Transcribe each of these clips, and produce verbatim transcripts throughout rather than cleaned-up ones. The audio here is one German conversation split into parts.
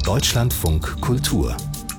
Deutschlandfunk Kultur.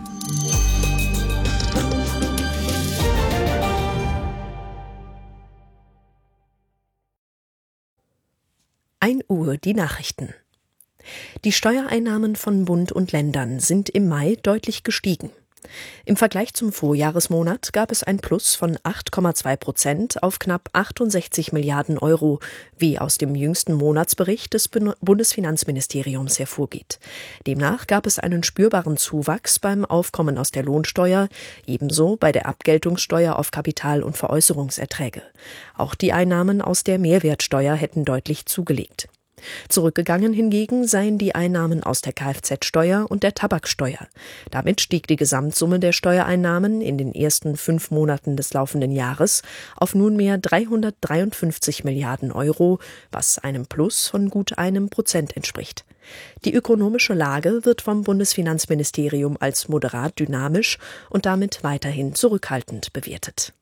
ein Uhr die Nachrichten. Die Steuereinnahmen von Bund und Ländern sind im Mai deutlich gestiegen. Im Vergleich zum Vorjahresmonat gab es ein Plus von acht Komma zwei Prozent auf knapp achtundsechzig Milliarden Euro, wie aus dem jüngsten Monatsbericht des Bundesfinanzministeriums hervorgeht. Demnach gab es einen spürbaren Zuwachs beim Aufkommen aus der Lohnsteuer, ebenso bei der Abgeltungssteuer auf Kapital- und Veräußerungserträge. Auch die Einnahmen aus der Mehrwertsteuer hätten deutlich zugelegt. Zurückgegangen hingegen seien die Einnahmen aus der Kfz-Steuer und der Tabaksteuer. Damit stieg die Gesamtsumme der Steuereinnahmen in den ersten fünf Monaten des laufenden Jahres auf nunmehr dreihundertdreiundfünfzig Milliarden Euro, was einem Plus von gut einem Prozent entspricht. Die ökonomische Lage wird vom Bundesfinanzministerium als moderat dynamisch und damit weiterhin zurückhaltend bewertet.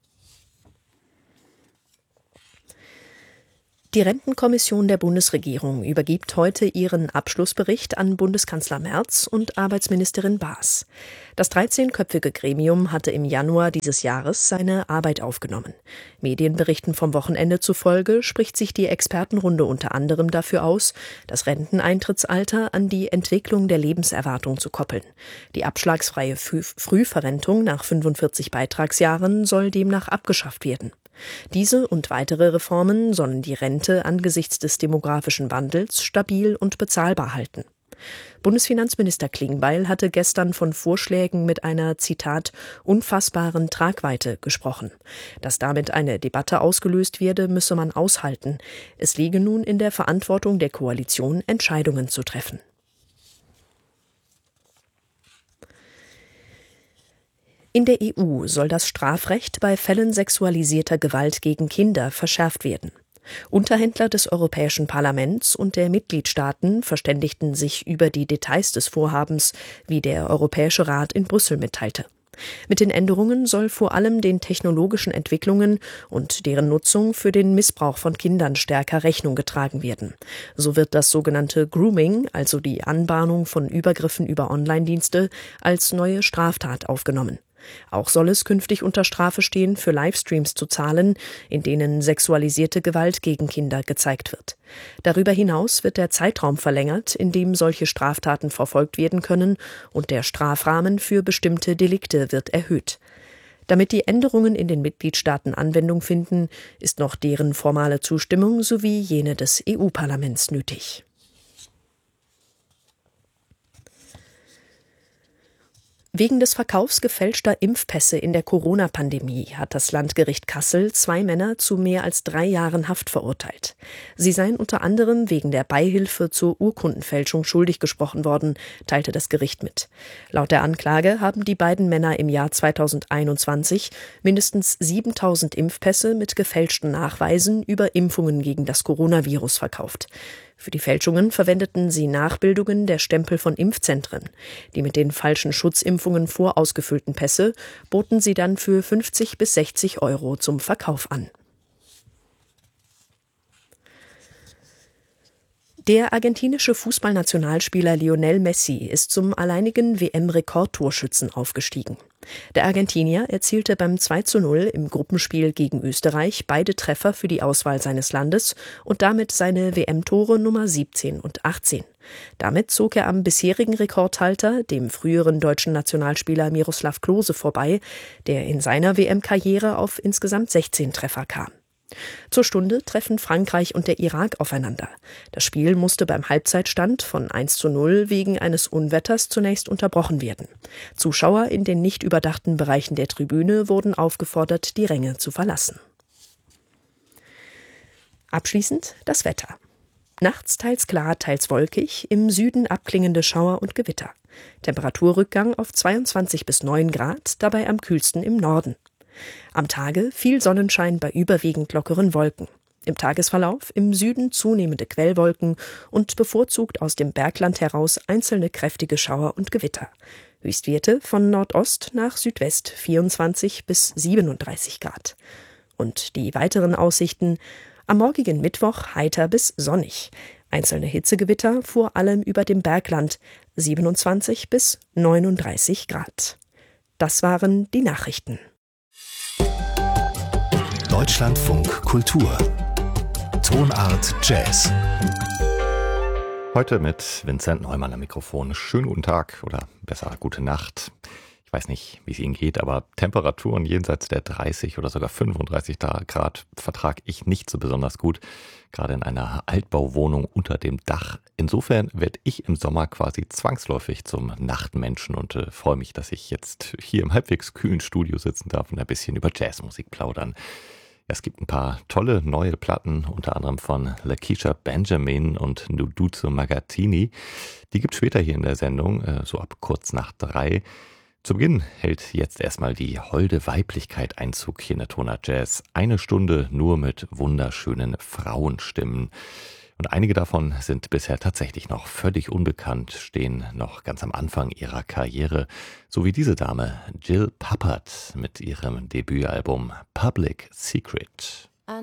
Die Rentenkommission der Bundesregierung übergibt heute ihren Abschlussbericht an Bundeskanzler Merz und Arbeitsministerin Baas. Das dreizehnköpfige Gremium hatte im Januar dieses Jahres seine Arbeit aufgenommen. Medienberichten vom Wochenende zufolge spricht sich die Expertenrunde unter anderem dafür aus, das Renteneintrittsalter an die Entwicklung der Lebenserwartung zu koppeln. Die abschlagsfreie Frühverrentung nach fünfundvierzig Beitragsjahren soll demnach abgeschafft werden. Diese und weitere Reformen sollen die Rente angesichts des demografischen Wandels stabil und bezahlbar halten. Bundesfinanzminister Klingbeil hatte gestern von Vorschlägen mit einer, Zitat, unfassbaren Tragweite gesprochen. Dass damit eine Debatte ausgelöst werde, müsse man aushalten. Es liege nun in der Verantwortung der Koalition, Entscheidungen zu treffen. In der E U soll das Strafrecht bei Fällen sexualisierter Gewalt gegen Kinder verschärft werden. Unterhändler des Europäischen Parlaments und der Mitgliedstaaten verständigten sich über die Details des Vorhabens, wie der Europäische Rat in Brüssel mitteilte. Mit den Änderungen soll vor allem den technologischen Entwicklungen und deren Nutzung für den Missbrauch von Kindern stärker Rechnung getragen werden. So wird das sogenannte Grooming, also die Anbahnung von Übergriffen über Online-Dienste, als neue Straftat aufgenommen. Auch soll es künftig unter Strafe stehen, für Livestreams zu zahlen, in denen sexualisierte Gewalt gegen Kinder gezeigt wird. Darüber hinaus wird der Zeitraum verlängert, in dem solche Straftaten verfolgt werden können, und der Strafrahmen für bestimmte Delikte wird erhöht. Damit die Änderungen in den Mitgliedstaaten Anwendung finden, ist noch deren formale Zustimmung sowie jene des E U-Parlaments nötig. Wegen des Verkaufs gefälschter Impfpässe in der Corona-Pandemie hat das Landgericht Kassel zwei Männer zu mehr als drei Jahren Haft verurteilt. Sie seien unter anderem wegen der Beihilfe zur Urkundenfälschung schuldig gesprochen worden, teilte das Gericht mit. Laut der Anklage haben die beiden Männer im Jahr zweitausendeinundzwanzig mindestens siebentausend Impfpässe mit gefälschten Nachweisen über Impfungen gegen das Coronavirus verkauft. Für die Fälschungen verwendeten sie Nachbildungen der Stempel von Impfzentren. Die mit den falschen Schutzimpfungen vorausgefüllten Pässe boten sie dann für fünfzig bis sechzig Euro zum Verkauf an. Der argentinische Fußballnationalspieler Lionel Messi ist zum alleinigen W M-Rekordtorschützen aufgestiegen. Der Argentinier erzielte beim zwei zu null im Gruppenspiel gegen Österreich beide Treffer für die Auswahl seines Landes und damit seine W M-Tore Nummer siebzehn und achtzehn. Damit zog er am bisherigen Rekordhalter, dem früheren deutschen Nationalspieler Miroslav Klose, vorbei, der in seiner W M-Karriere auf insgesamt sechzehn Treffer kam. Zur Stunde treffen Frankreich und der Irak aufeinander. Das Spiel musste beim Halbzeitstand von eins zu null wegen eines Unwetters zunächst unterbrochen werden. Zuschauer in den nicht überdachten Bereichen der Tribüne wurden aufgefordert, die Ränge zu verlassen. Abschließend das Wetter. Nachts teils klar, teils wolkig, im Süden abklingende Schauer und Gewitter. Temperaturrückgang auf zweiundzwanzig bis neun Grad, dabei am kühlsten im Norden. Am Tage viel Sonnenschein bei überwiegend lockeren Wolken. Im Tagesverlauf im Süden zunehmende Quellwolken und bevorzugt aus dem Bergland heraus einzelne kräftige Schauer und Gewitter. Höchstwerte von Nordost nach Südwest vierundzwanzig bis siebenunddreißig Grad. Und die weiteren Aussichten: am morgigen Mittwoch heiter bis sonnig. Einzelne Hitzegewitter vor allem über dem Bergland, siebenundzwanzig bis neununddreißig Grad. Das waren die Nachrichten. Deutschlandfunk Kultur. Tonart Jazz. Heute mit Vincent Neumann am Mikrofon. Schönen guten Tag oder besser gute Nacht. Ich weiß nicht, wie es Ihnen geht, aber Temperaturen jenseits der dreißig oder sogar fünfunddreißig Grad vertrage ich nicht so besonders gut. Gerade in einer Altbauwohnung unter dem Dach. Insofern werde ich im Sommer quasi zwangsläufig zum Nachtmenschen und äh, freue mich, dass ich jetzt hier im halbwegs kühlen Studio sitzen darf und ein bisschen über Jazzmusik plaudern. Es gibt ein paar tolle neue Platten, unter anderem von Lakeisha Benjamin und Nuduzo Magatini. Die gibt es später hier in der Sendung, äh, so ab kurz nach drei. Zu Beginn hält jetzt erstmal die holde Weiblichkeit Einzug hier in der Tonart Jazz. Eine Stunde nur mit wunderschönen Frauenstimmen. Und einige davon sind bisher tatsächlich noch völlig unbekannt, stehen noch ganz am Anfang ihrer Karriere. So wie diese Dame, Jill Pappert, mit ihrem Debütalbum Public Secret.